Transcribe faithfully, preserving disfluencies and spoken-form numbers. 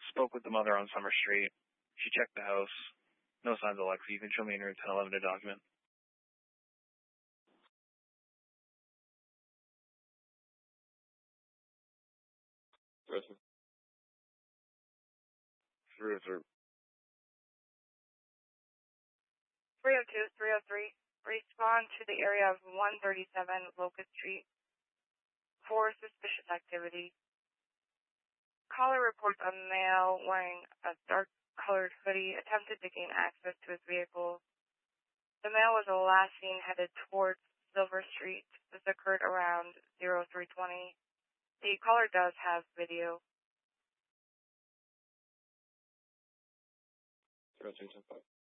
spoke with the mother on Summer Street. She checked the house. No signs of Lexi. You can show me in room ten eleven to document. Listen. three oh three. three oh two, three oh three. Respond to the area of one thirty-seven Locust Street for suspicious activity. Caller reports a male wearing a dark-colored hoodie attempted to gain access to his vehicle. The male was last seen headed towards Silver Street. This occurred around oh three twenty. The caller does have video. zero two ten five.